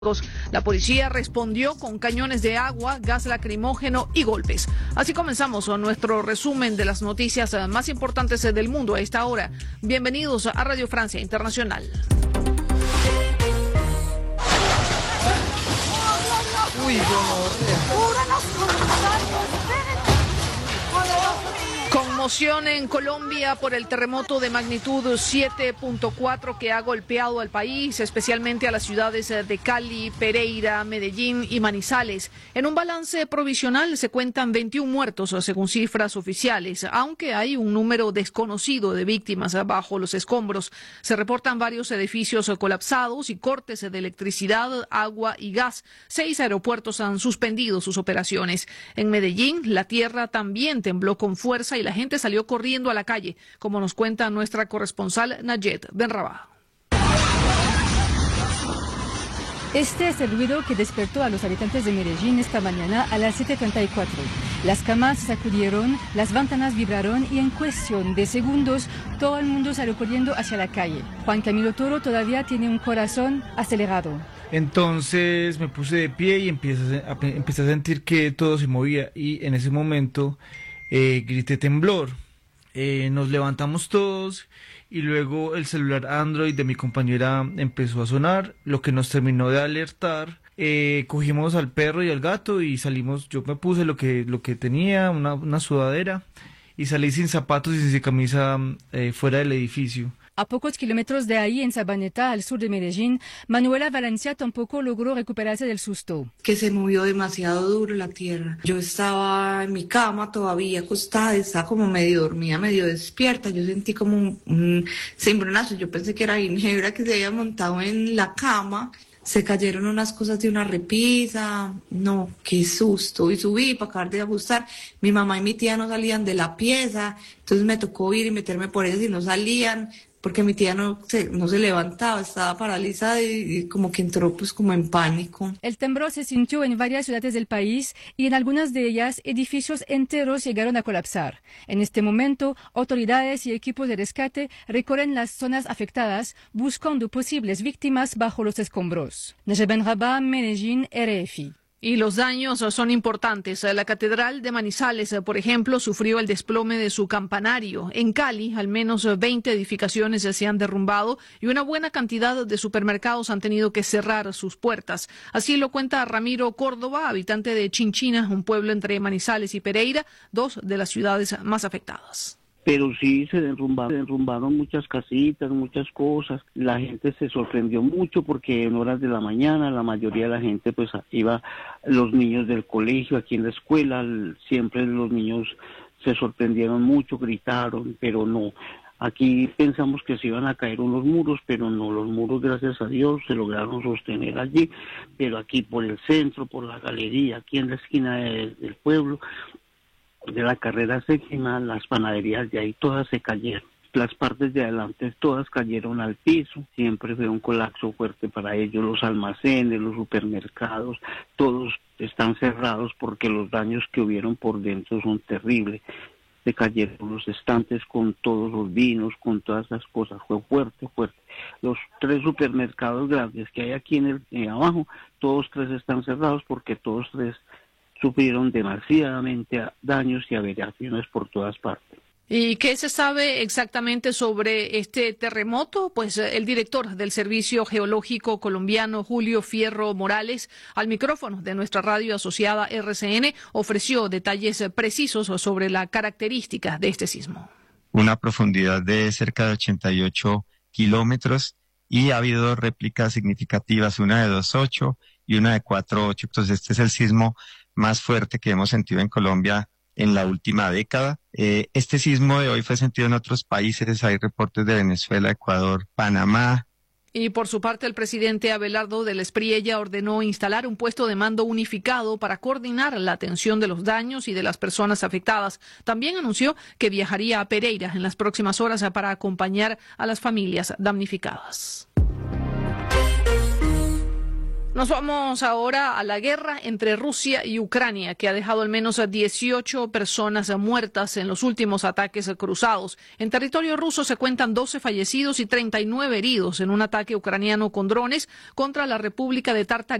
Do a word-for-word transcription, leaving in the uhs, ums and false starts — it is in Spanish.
La policía respondió con cañones de agua, gas lacrimógeno y golpes. Así comenzamos nuestro resumen de las noticias más importantes del mundo a esta hora. Bienvenidos a Radio Francia Internacional. Uy, Conmoción en Colombia por el terremoto de magnitud siete punto cuatro que ha golpeado al país, especialmente a las ciudades de Cali, Pereira, Medellín y Manizales. En un balance provisional se cuentan veintiún muertos, según cifras oficiales, aunque hay un número desconocido de víctimas bajo los escombros. Se reportan varios edificios colapsados y cortes de electricidad, agua y gas. Seis aeropuertos han suspendido sus operaciones. En Medellín, la tierra también tembló con fuerza y la gente salió corriendo a la calle, como nos cuenta nuestra corresponsal Nayet Benrabah. Este es el ruido que despertó a los habitantes de Medellín esta mañana a las siete treinta y cuatro. Las camas se sacudieron, las ventanas vibraron y en cuestión de segundos todo el mundo salió corriendo hacia la calle. Juan Camilo Toro todavía tiene un corazón acelerado. Entonces me puse de pie y empecé a, empecé a sentir que todo se movía y en ese momento Eh, grité temblor. Eh, nos levantamos todos y luego el celular Android de mi compañera empezó a sonar, lo que nos terminó de alertar. Eh, cogimos al perro y al gato y salimos. Yo me puse lo que lo que tenía, una, una sudadera, y salí sin zapatos y sin camisa eh, fuera del edificio. A pocos kilómetros de ahí, en Sabaneta, al sur de Medellín, Manuela Valencia tampoco logró recuperarse del susto. Que se movió demasiado duro la tierra. Yo estaba en mi cama todavía acostada, estaba como medio dormida, medio despierta. Yo sentí como un, un cimbronazo. Yo pensé que era Ginebra que se había montado en la cama. Se cayeron unas cosas de una repisa. No, qué susto. Y subí para acabar de ajustar. Mi mamá y mi tía no salían de la pieza. Entonces me tocó ir y meterme por ellas y no salían, porque mi tía no se, no se levantaba, estaba paralizada y, y como que entró pues como en pánico. El temblor se sintió en varias ciudades del país y en algunas de ellas edificios enteros llegaron a colapsar. En este momento, autoridades y equipos de rescate recorren las zonas afectadas buscando posibles víctimas bajo los escombros. Nayet Benrabah, Medellín, R F I. Y los daños son importantes. La Catedral de Manizales, por ejemplo, sufrió el desplome de su campanario. En Cali, al menos veinte edificaciones se han derrumbado y una buena cantidad de supermercados han tenido que cerrar sus puertas. Así lo cuenta Ramiro Córdoba, habitante de Chinchina, un pueblo entre Manizales y Pereira, dos de las ciudades más afectadas. Pero sí se derrumbaron, se derrumbaron muchas casitas, muchas cosas. La gente se sorprendió mucho porque en horas de la mañana la mayoría de la gente pues iba, los niños del colegio, aquí en la escuela, siempre los niños se sorprendieron mucho, gritaron, pero no. Aquí pensamos que se iban a caer unos muros, pero no, los muros, gracias a Dios, se lograron sostener allí. Pero aquí por el centro, por la galería, aquí en la esquina de, del pueblo, de la carrera séptima, las panaderías de ahí todas se cayeron. Las partes de adelante todas cayeron al piso. Siempre fue un colapso fuerte para ellos. Los almacenes, los supermercados, todos están cerrados porque los daños que hubieron por dentro son terribles. Se cayeron los estantes con todos los vinos, con todas esas cosas. Fue fuerte, fuerte. Los tres supermercados grandes que hay aquí en el eh, abajo, todos tres están cerrados porque todos tres sufrieron demasiadamente daños y averiaciones por todas partes. ¿Y qué se sabe exactamente sobre este terremoto? Pues el director del Servicio Geológico Colombiano, Julio Fierro Morales, al micrófono de nuestra radio asociada R C N, ofreció detalles precisos sobre la característica de este sismo. Una profundidad de cerca de ochenta y ocho kilómetros y ha habido dos réplicas significativas, una de dos punto ocho y una de cuatro punto ocho. Entonces este es el sismo más fuerte que hemos sentido en Colombia en la última década. Eh, este sismo de hoy fue sentido en otros países, hay reportes de Venezuela, Ecuador, Panamá. Y por su parte, el presidente Abelardo del Espriella ordenó instalar un puesto de mando unificado para coordinar la atención de los daños y de las personas afectadas. También anunció que viajaría a Pereira en las próximas horas para acompañar a las familias damnificadas. Nos vamos ahora a la guerra entre Rusia y Ucrania, que ha dejado al menos a dieciocho personas muertas en los últimos ataques cruzados. En territorio ruso se cuentan doce fallecidos y treinta y nueve heridos en un ataque ucraniano con drones contra la República de Tartaria.